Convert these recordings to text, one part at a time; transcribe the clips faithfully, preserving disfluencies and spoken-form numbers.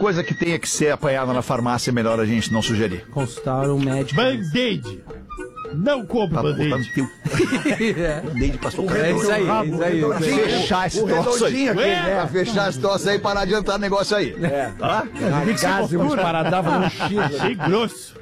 coisa que tenha que ser apanhada na farmácia é melhor a gente não sugerir. Consultar um médico. Band-Aid. Não compre Tá Band-Aid. teu... Band-Aid passou É isso aí, é isso aí. Fechar esse troço aí. aqui, né? Pra fechar esse troço aí e parar de adiantar negócio aí. É. Tá? Gás, umas paradavam no X. Achei grosso.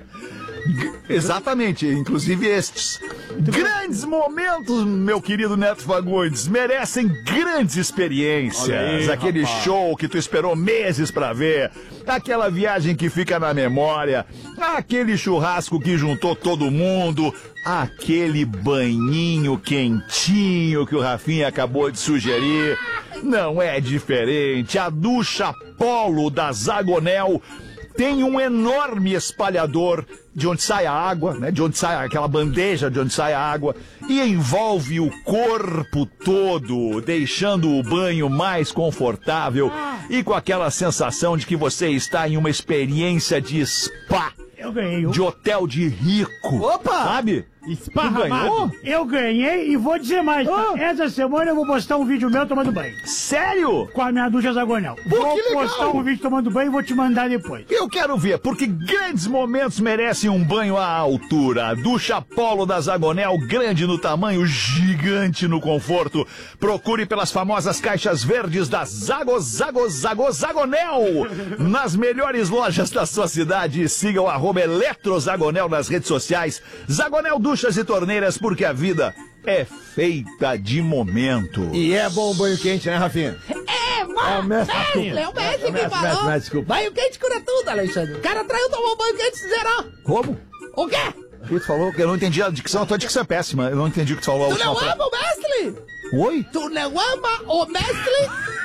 Exatamente, inclusive estes. Grandes momentos, meu querido Neto Fagundes, merecem grandes experiências. Aí, aquele rapaz. show que tu esperou meses pra ver, aquela viagem que fica na memória, aquele churrasco que juntou todo mundo, aquele banhinho quentinho que o Rafinha acabou de sugerir. Não é diferente, a ducha Polo da Zagonel tem um enorme espalhador de onde sai a água, né? De onde sai aquela bandeja de onde sai a água e envolve o corpo todo, deixando o banho mais confortável e com aquela sensação de que você está em uma experiência de spa, Eu ganhei um. de hotel de rico. Opa! Sabe? Esparramado. Eu ganhei e vou dizer mais. Ah. Essa semana eu vou postar um vídeo meu tomando banho. Sério? Com a minha ducha Zagonel. Vou que legal. postar um vídeo tomando banho e vou te mandar depois. Eu quero ver, porque grandes momentos merecem um banho à altura. A ducha Polo da Zagonel, grande no tamanho, gigante no conforto. Procure pelas famosas caixas verdes da Zago, Zago, Zago, Zagonel. Nas melhores lojas da sua cidade, siga o arroba Eletrozagonel nas redes sociais. Zagonel Duchas e Torneiras, porque a vida é feita de momento. E é bom o banho quente, né, Rafinha? É, mano, É o mestre mestre, é o mestre que mestre, falou. mestre, mestre, desculpa. Banho quente cura tudo, Alexandre. O cara traiu, tomou banho quente e zerou. Como? O quê? O que tu falou? Eu não entendi a dicção, a tua dicção é péssima. Eu não entendi o que tu falou. a Tu última não frase. ama o mestre? Oi? Tu não ama o mestre?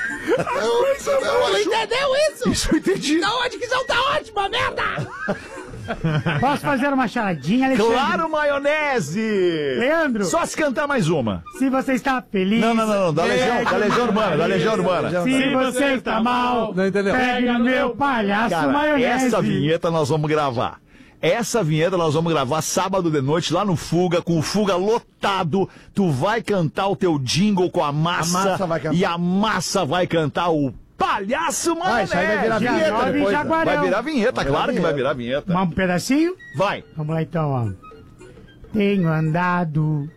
Eu, eu Tu acho... entendeu isso? Isso eu entendi. Não, a dicção tá ótima, merda. Posso fazer uma charadinha, Alexandre? Claro, maionese! Leandro, Só se cantar mais uma. se você está feliz... Não, não, não, não. Da Legião, da Legião Urbana, da Legião Urbana. Se você está mal, Não entendeu? pegue no meu palhaço Cara, maionese. essa vinheta nós vamos gravar. Essa vinheta nós vamos gravar sábado de noite lá no Fuga, com o Fuga lotado. Tu vai cantar o teu jingle com a massa, A massa vai cantar. e a massa vai cantar o Palhaço Ah, Maionese. isso aí vai virar Dia vinheta nove em depois. né? Jaguarão. Vai virar vinheta, Vai claro virar que vai vinheta. virar vinheta. Um pedacinho? Vai. Vamos lá então, ó. Tenho andado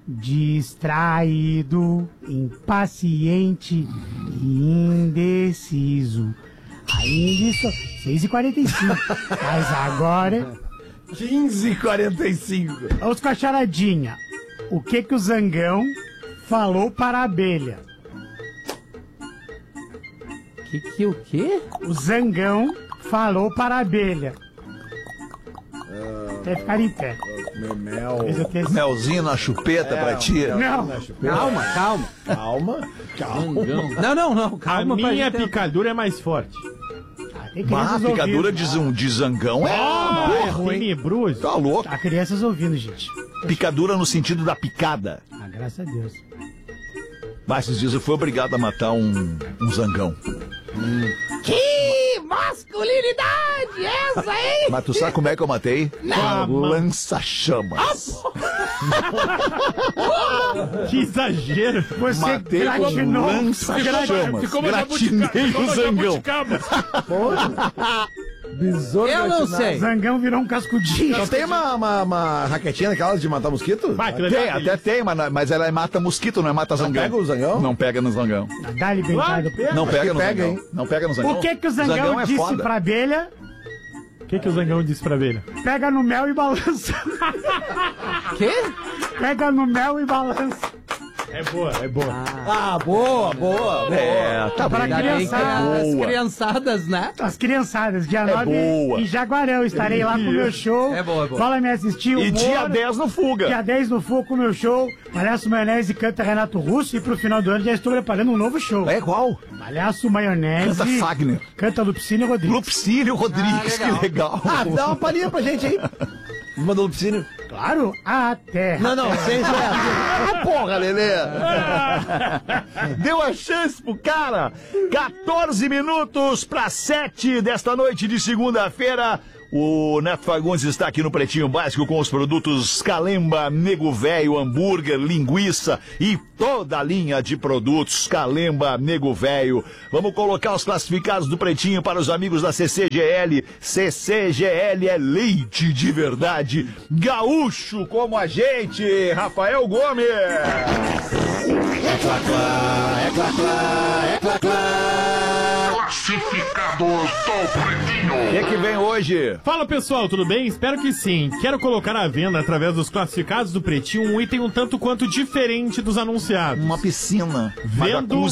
distraído, impaciente e indeciso. Ainda estou... seis e quarenta e cinco. Mas agora... quinze e quarenta e cinco. Vamos com a charadinha. O que que o Zangão falou para a abelha? Que que o quê? O Zangão falou para a abelha. Até ficar em pé. Meu mel. Talvez eu tenha- Melzinho na chupeta pra ti. Não, Calma, calma. Calma. Calma. Não, não, não. A Calma pra minha gente ter- picadura é mais forte. tem Uma crianças picadura ouvindo. de, zan- de zangão é Ah, é porra, hein? tenebroso. Tá louco. Há crianças ouvindo, gente. Picadura no sentido da picada. Ah, graças a Deus. Mas esses dias eu fui obrigado a matar um, um zangão. Que masculinidade essa, hein? Mas tu sabe como é que eu matei? Não. Lança-chamas. Que exagero. Você Matei com gratinou. lança-chamas. Ficou uma Gratinei jabutica- ficou o uma zangão. jabuticaba. Besouro Eu não gratinado. sei. Zangão virou um cascudinho. Não tem uma, uma, uma raquetinha daquelas de matar mosquito? Vai, aquilo é Tem, uma até delícia. tem, mas, mas ela mata mosquito, não é mata zangão. pega o zangão? Não pega no zangão. Dá-lhe bem Claro, dado. pega. Não Acho pega que no pega, zangão. hein? Não pega no zangão. O que que o Zangão, Zangão é disse foda. pra abelha? O que, que o Zangão disse pra abelha? Pega no mel e balança. Quê? Pega no mel e balança. É boa, é boa. Ah, boa, boa, boa. É, tá Pra bem. Ainda bem que criançada. as Boa. criançadas, né? As criançadas, dia É nove boa. em Jaguarão. Estarei lá com o meu show. É boa, é boa. Cola me assistir. E humor. dia dez no Fuga. Dia dez no Fogo com o meu show. Palhaço Maionese canta Renato Russo. E pro final do ano já estou preparando um novo show. É qual? Palhaço Maionese. Canta Fagner. Canta Lupicínio Rodrigues. Lupicínio Rodrigues, Ah, legal. que legal. Ah, dá uma palhinha pra gente aí. Manda o Lupicínio. Claro, a terra. Não, não, sem essa. Ah, porra, Lelê! Deu a chance pro cara! quatorze minutos para sete desta noite de segunda-feira. O Neto Fagundes está aqui no Pretinho Básico com os produtos Calemba, Nego Véio, hambúrguer, linguiça e toda a linha de produtos Calemba, Nego Véio. Vamos colocar os classificados do Pretinho para os amigos da C C G L. C C G L é leite de verdade. Gaúcho como a gente. Rafael Gomes. É clá, clá, é clá, clá, é clá, clá. Classificados do Pretinho. O que é que vem hoje? Fala pessoal, tudo bem? Espero que sim. Quero colocar à venda, através dos classificados do Pretinho, um item um tanto quanto diferente dos anunciados. Uma piscina. Vendo um um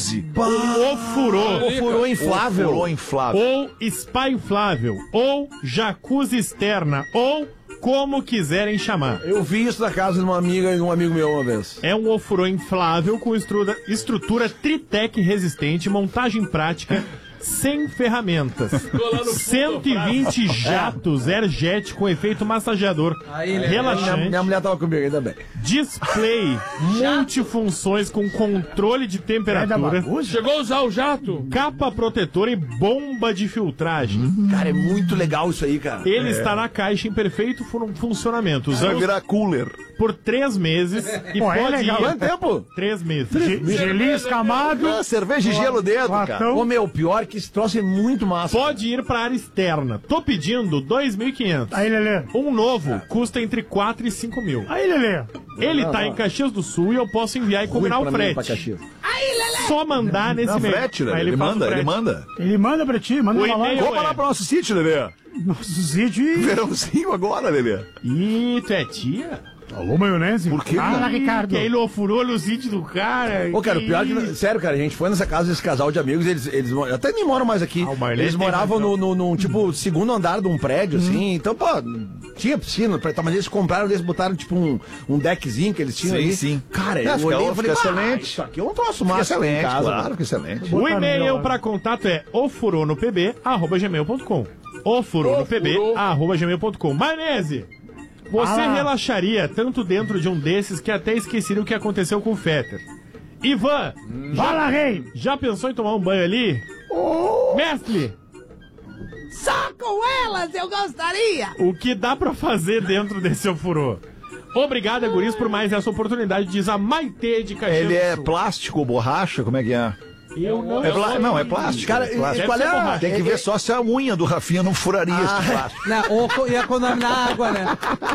ofurô. Ofurô inflável. Ofurô inflável. Ou spa inflável. Ou jacuzzi externa. Ou como quiserem chamar. Eu vi isso na casa de uma amiga e de um amigo meu uma vez. É um ofurô inflável com estrutura, estrutura Tritec resistente, montagem prática, sem ferramentas. cento e vinte jatos Airjet com efeito massageador, Minha, relaxante, minha mulher tava comigo, ainda bem. display multifunções com controle de temperatura, Chegou a usar o jato? capa protetora e bomba de filtragem. Cara, é muito legal isso aí, cara. Ele está na caixa em perfeito fun- funcionamento. Vai Usamos virar cooler. por três meses e Pô, é pode legal. ir... Quanto tempo? Três meses. Gelinho escamado. Ah, cerveja e gelo dentro, cara. Latão. Ô, meu, pior que esse troço é muito massa. Pode ir para a área externa. Tô pedindo dois mil e quinhentos. Aí, Lelê. Um novo custa entre quatro e cinco mil. Aí, Lelê. Ele tá em Caxias do Sul e eu posso enviar e combinar o Pra mim, pra frete. Caxias. Só mandar nesse Não, e-mail. frete, né? Aí Ele, faz o manda, ele frete. manda. Ele manda pra ti, manda O pra lá. e-mail- Vamos lá pro nosso sítio, Lelê. Nosso sítio e... Verãozinho agora, Lelê. Ih, tu é tia? Alô, maionese? Por que Fala, não? Ricardo. Que aí ele ofurou no sítio do cara. Ô, cara, o pior é que, sério, cara, a gente foi nessa casa desse casal de amigos, eles, eles até nem moram mais aqui. Ah, o Marlene Eles tem moravam no, razão. no, no, tipo, segundo andar de um prédio, assim, então, pô, tinha piscina, pra- mas eles compraram, eles botaram, tipo, um, um deckzinho que eles tinham Sim, aí. sim. Cara, É, eu fica- olhei e fica falei, excelente. "Ah, isso aqui é um troço Fica massa aqui em excelente, casa, claro, mano." que excelente. O Botaram e-mail meu- para contato é ofuronopb arroba gmail ponto com. ofuronopb arroba gmail ponto com. Maionese, você Ah. relaxaria tanto dentro de um desses que até esqueceria o que aconteceu com o Fetter. Ivan, Fala, rei. já pensou em tomar um banho ali? Mestre, Só com elas eu gostaria! o que dá pra fazer dentro desse ofurô? Obrigado, guris, por mais essa oportunidade, diz a Maitê de Caxias Ele do é Sul. plástico, borracha? Como é que é? Eu não, É pla- Não, é plástico. Cara, é e- plástico. e qual é Deve ser a... borracha. Tem que ver só se a unha do Rafinha não furaria esse plástico. Não, ou co- ia economizar água, né?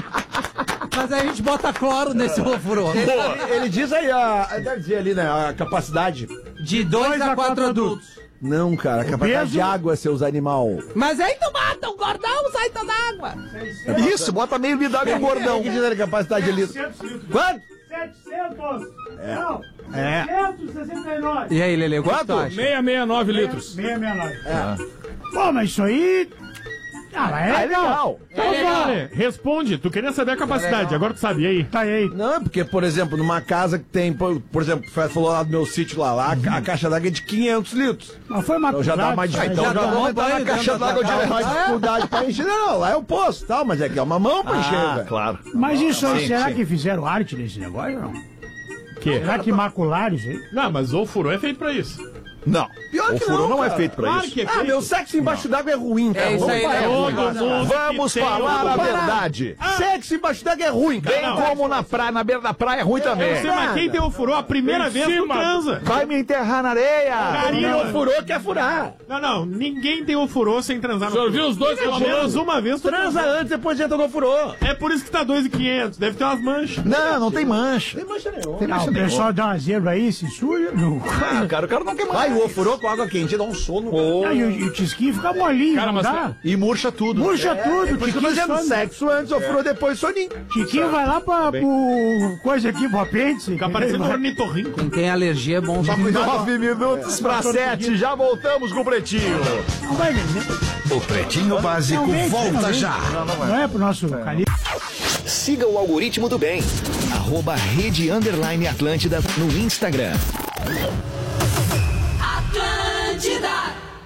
Mas aí a gente bota cloro nesse ofurô. Ele, ele diz aí, a, deve dizer ali, né, a capacidade. De dois a quatro adultos. Não, cara, a capacidade peso? de água, seus animal. Mas aí tu mata um gordão, sai toda água! Isso, bota meio litro d'água no gordão. O que diz ali, capacidade de litro? setecentos litros. Quanto? setecentos. Não. É. setecentos e sessenta e nove. E aí, Lele, o que Quanto? tu acha? seiscentos e sessenta e nove litros. seiscentos e sessenta e nove. Pô, mas isso aí... Ah, mas é Ah, é legal. legal. Então, vale, responde. Tu queria saber a capacidade, agora tu sabe. E aí? Tá aí. Não, é porque, por exemplo, numa casa que tem, por, por exemplo, o Fred falou lá do meu sítio lá, lá a, a caixa d'água é de quinhentos litros. Mas foi Então já dá mais matizado. então já já tomou vamos botar banho na caixa dentro da d'água de casa. mais dificuldade pra encher. Não, não, lá é o poço, tal, mas é que é uma mão pra encher, Ah, velho. claro. Mas isso aí, Sim, será sim. que fizeram arte nesse negócio ou não? Que? Será que macularam isso aí? Não, mas o ofurô é feito pra isso. Não. Pior O que furô não, não é cara. feito pra Claro isso. que é Ah, feito. meu sexo embaixo d'água é ruim, cara. É isso Vamos aí, parar né? com Todo esse negócio. mundo Vamos que tem falar um- a verdade. Sexo embaixo d'água é ruim, cara. Bem como na praia, na beira da praia é ruim Eu também. sei, mas quem tem ofurô a primeira vez não transa. Vai me enterrar na areia. Carinho Não, furou, quer furar. Não, não, ninguém tem ofurô sem transar no senhor ofurô. viu os dois Pelo transando? menos uma vez tu Transa transou. antes, depois entra no furou. É por isso que tá dois mil e quinhentos. Deve ter umas manchas. Não, não tem mancha. Tem mancha nenhuma. Tem Ah, mancha o nenhuma. pessoal dá uma zebra aí, se suja. Não. Ah, cara, o cara não quer Vai, mais. o ofurô com água quente, dá um sono. Ah, e, o, e o tisquinho fica molinho, Cara, não mas- dá? E murcha tudo. Murcha tudo, Por isso que eu tô Tiquinho dizendo some. sexo antes, ofurô depois, soninho. Tiquinho vai lá pra, pro coisa aqui, pro apêndice. Fica parecendo um ornitorrinco. Quem tem alergia é bom. Nove minutos pra sete, já voltamos com o Pretinho. Não vai vender. O Pretinho Básico Não vende, não volta vende. já. Não é pro nosso calibre. Siga o algoritmo do bem. Arroba Rede Underline Atlântida no Instagram. Atlântida!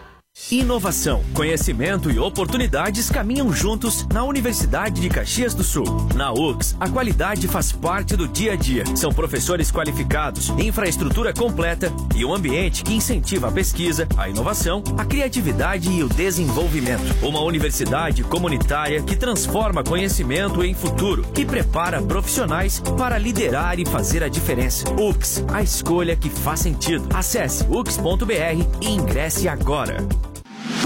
Inovação, conhecimento e oportunidades caminham juntos na Universidade de Caxias do Sul. Na U C S, a qualidade faz parte do dia a dia. São professores qualificados, infraestrutura completa e um ambiente que incentiva a pesquisa, a inovação, a criatividade e o desenvolvimento. Uma universidade comunitária que transforma conhecimento em futuro e prepara profissionais para liderar e fazer a diferença. U C S, a escolha que faz sentido. Acesse u c s ponto b r e ingresse agora.